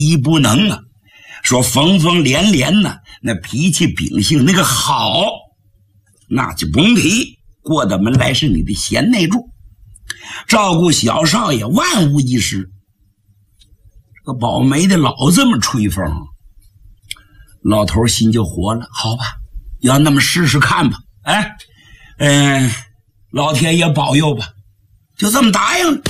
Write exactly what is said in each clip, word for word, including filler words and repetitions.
一不能啊，说疯疯连连呢，那脾气秉性那个好，那就不用提。过到门来是你的贤内助，照顾小少爷万无一失。这个宝梅的老这么吹风，老头心就活了。好吧，要那么试试看吧。哎，嗯、呃，老天爷保佑吧，就这么答应了。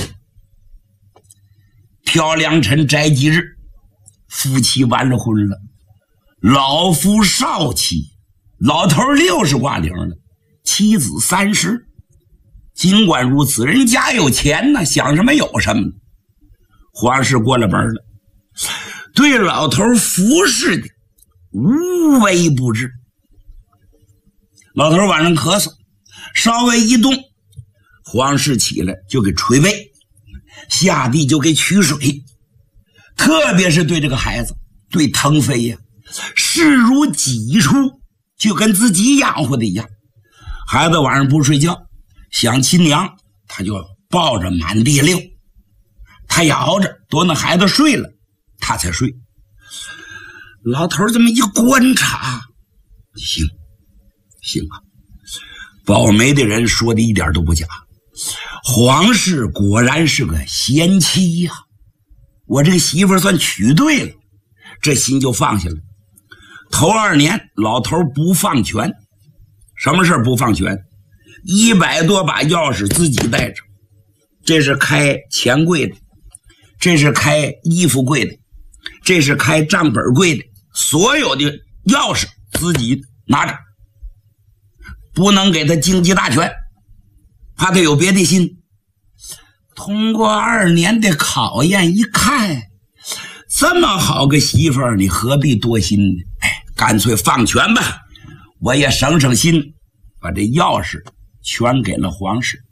漂亮辰斋吉日，夫妻完了婚了。老夫少妻，老头六十挂零了，妻子三十。尽管如此，人家有钱呢，想什么有什么。皇室过了门了，对老头服侍的无微不至。老头晚上咳嗽，稍微一动，皇室起来就给捶背，下地就给取水。特别是对这个孩子，对腾飞呀，视如己出，就跟自己养活的一样。孩子晚上不睡觉，想亲娘，他就抱着满地溜，他摇着，多那孩子睡了，他才睡。老头这么一观察，行行啊，宝梅的人说的一点都不假，皇室果然是个贤妻呀、啊，我这个媳妇算娶对了，这心就放下了。头二年老头不放权，什么事不放权？一百多把钥匙自己带着，这是开钱柜的，这是开衣服柜的，这是开账本柜的，所有的钥匙自己拿着，不能给他经济大权，怕他有别的心。通过二年的考验一看，这么好个媳妇儿，你何必多心呢？哎，干脆放权吧，我也省省心，把这钥匙全给了皇室。